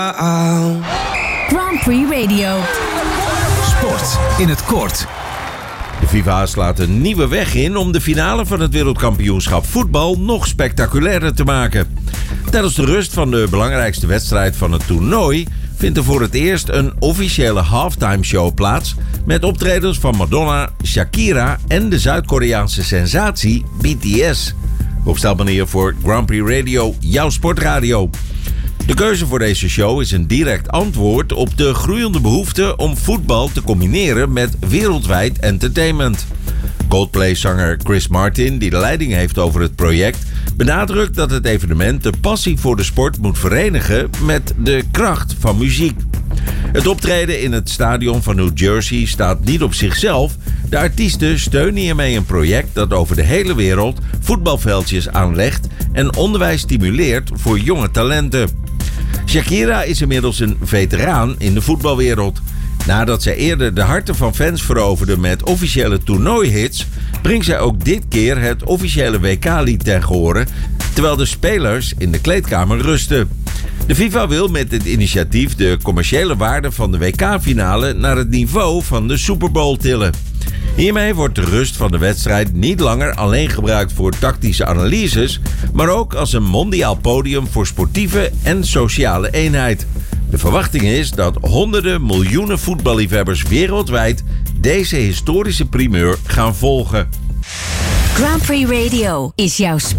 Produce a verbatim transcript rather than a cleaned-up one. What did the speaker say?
Grand Prix Radio. Sport in het kort. De FIFA slaat een nieuwe weg in om de finale van het wereldkampioenschap voetbal nog spectaculairder te maken. Tijdens de rust van de belangrijkste wedstrijd van het toernooi vindt er voor het eerst een officiële halftime show plaats met optredens van Madonna, Shakira en de Zuid-Koreaanse sensatie B T S. Rob Stelman hier voor Grand Prix Radio, jouw sportradio. De keuze voor deze show is een direct antwoord op de groeiende behoefte om voetbal te combineren met wereldwijd entertainment. Coldplay-zanger Chris Martin, die de leiding heeft over het project, benadrukt dat het evenement de passie voor de sport moet verenigen met de kracht van muziek. Het optreden in het stadion van New Jersey staat niet op zichzelf. De artiesten steunen hiermee een project dat over de hele wereld voetbalveldjes aanlegt en onderwijs stimuleert voor jonge talenten. Shakira is inmiddels een veteraan in de voetbalwereld. Nadat zij eerder de harten van fans veroverde met officiële toernooihits, brengt zij ook dit keer het officiële W K-lied ten gehore, terwijl de spelers in de kleedkamer rusten. De FIFA wil met dit initiatief de commerciële waarde van de W K-finale naar het niveau van de Super Bowl tillen. Hiermee wordt de rust van de wedstrijd niet langer alleen gebruikt voor tactische analyses, maar ook als een mondiaal podium voor sportieve en sociale eenheid. De verwachting is dat honderden miljoenen voetballiefhebbers wereldwijd deze historische primeur gaan volgen. Grand Prix Radio is jouw sport.